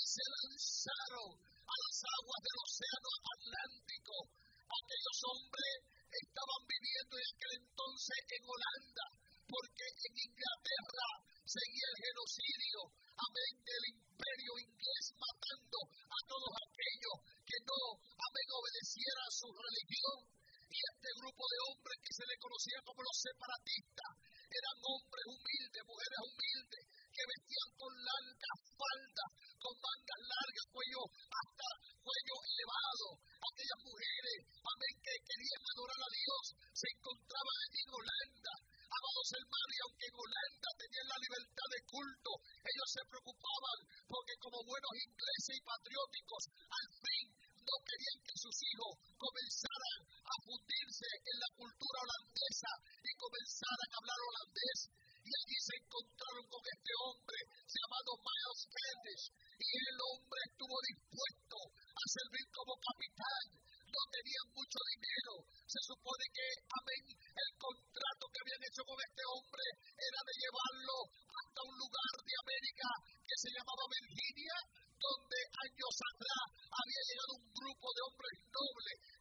se lanzaron a las aguas del océano Atlántico. Aquellos hombres estaban viviendo en aquel entonces en Holanda, porque en Inglaterra seguía el genocidio, amén, del imperio inglés, matando a todos aquellos que no, amén, obedecieran a su religión. Y este grupo de hombres que se le conocía como los separatistas, eran hombres humildes, mujeres humildes, que vestían con largas faldas, con mangas largas, hasta cuello elevado. Aquellas mujeres, amén, que querían adorar a Dios, se encontraban en Holanda. Amados hermanos, y aunque en Holanda tenían la libertad de culto, ellos se preocupaban porque como buenos ingleses y patrióticos, al fin no querían que sus hijos comenzaran a fundirse en la cultura holandesa y comenzaran a hablar holandés. Y allí se encontraron con este hombre llamado Miles Candice, y el hombre estuvo dispuesto a servir como capitán. No tenían mucho dinero. Se supone que, amén, el contrato que habían hecho con este hombre era de llevarlo hasta un lugar de América que se llamaba Virginia, donde años atrás había llegado un grupo de hombres nobles y